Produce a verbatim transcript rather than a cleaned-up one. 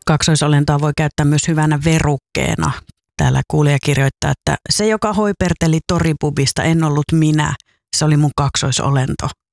Kaksoisolentoa voi käyttää myös hyvänä verukkeena. Täällä kuulija kirjoittaa, että se, joka hoiperteli toripubista, en ollut minä. Se oli mun kaksoisolento.